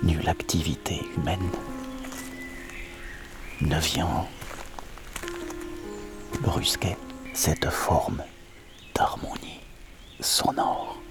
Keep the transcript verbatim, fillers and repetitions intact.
nulle activité humaine ne vient brusquer cette forme d'harmonie sonore.